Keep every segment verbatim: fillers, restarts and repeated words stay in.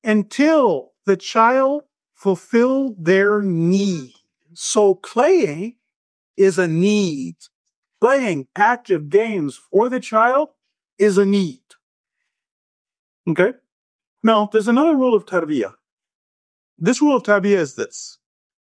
until the child fulfill their need. So playing is a need. Playing active games for the child is a need. Okay? Now, there's another rule of tarbiyah. This rule of tarbiyah is this.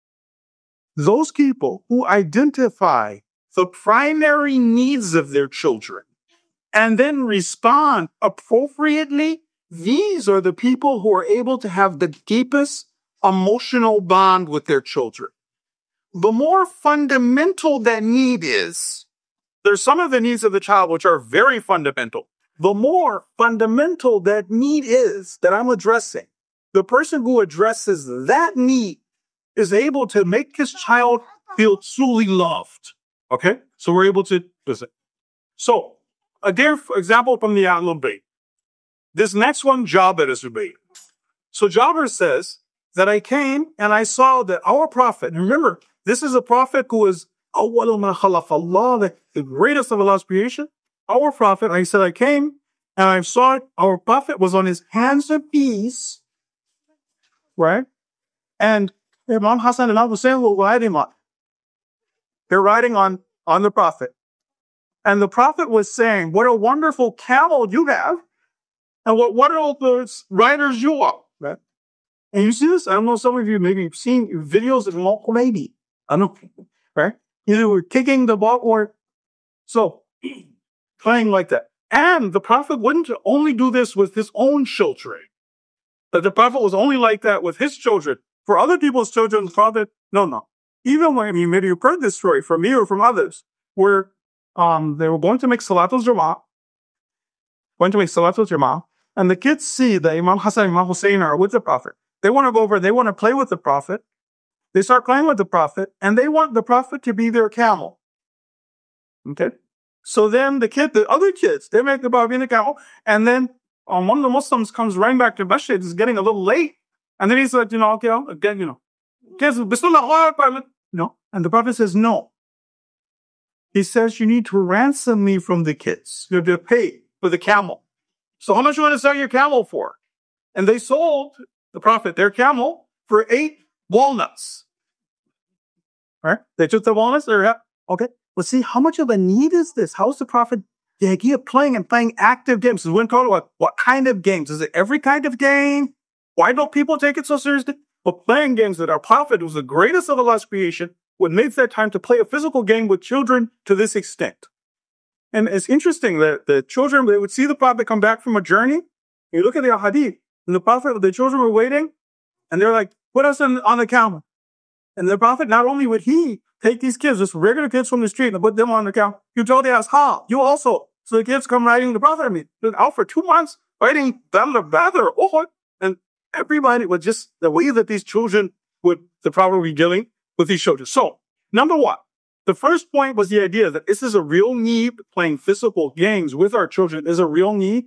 Those people who identify the primary needs of their children and then respond appropriately, these are the people who are able to have the deepest emotional bond with their children. The more fundamental that need is, there's some of the needs of the child which are very fundamental. The more fundamental that need is that I'm addressing, the person who addresses that need is able to make his child feel truly loved. Okay? So we're able to listen. So, a dear example from the Ahlul Bayt. This next one, Jabir is Ubayy. So Jabir says that I came and I saw that our prophet, and remember, this is a prophet who is awwal ma khalaq Allah, the, the greatest of Allah's creation. Our prophet, I said I came and I saw our prophet was on his hands of peace, right? And Imam Hassan and Imam Hussein were riding on. They're riding on, on the prophet. And the prophet was saying, what a wonderful camel you have. And what wonderful riders you are. Right? And you see this? I don't know, some of you maybe have seen videos of local maybe. I don't know. Right? Either we're kicking the ball or so playing like that. And the prophet wouldn't only do this with his own children. But the prophet was only like that with his children. For other people's children, the prophet, no, no. Even when you maybe you've heard this story from me or from others, where um, they were going to make Salatul Jama'ah, going to make Salatul Jama'ah, and the kids see that Imam Hassan and Imam Hussein are with the prophet. They want to go over, they want to play with the prophet. They start playing with the prophet, and they want the prophet to be their camel. Okay? So then the kid, the other kids, they make the prophet be the camel, and then um, one of the Muslims comes running back to Masjid, it's getting a little late, and then he said, you know, okay, again, you know, kids, Bismillah, no. And the prophet says, no. He says, you need to ransom me from the kids. You have to pay for the camel. So how much do you want to sell your camel for? And they sold the prophet their camel for eight walnuts. All right? They took the walnuts. They're okay. Let's see, how much of a need is this? How is the prophet the idea of playing and playing active games? So when called what? What kind of games? Is it every kind of game? Why don't people take it so seriously? Well, playing games that our prophet, who was the greatest of Allah's creation, would make that time to play a physical game with children to this extent. And it's interesting that the children, they would see the prophet come back from a journey. You look at the hadith, and the prophet, the children were waiting, and they're like, put us on, on the camel. And the prophet, not only would he take these kids, just regular kids from the street, and put them on the camel, you told the ashab, you also. So the kids come riding the prophet. I mean, they're out for two months, riding them the Badr, Uhud, and everybody was just the way that these children would, the prophet would be dealing with these children. So, number one, the first point was the idea that this is a real need. Playing physical games with our children is a real need.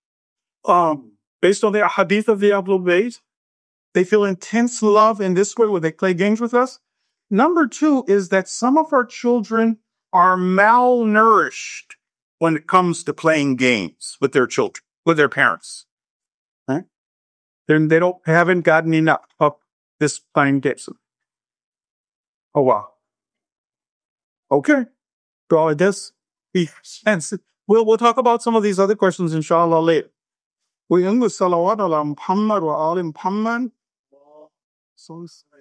Um, based on the hadith of the Ahlul Bayt, they feel intense love in this way when they play games with us. Number two is that some of our children are malnourished when it comes to playing games with their children, with their parents. Right? They're, they don't haven't gotten enough of this playing games. Oh, wow. Okay. So I guess we'll, we'll talk about some of these other questions, inshallah, later. We end with salawat ala Muhammad wa ali Muhammad. So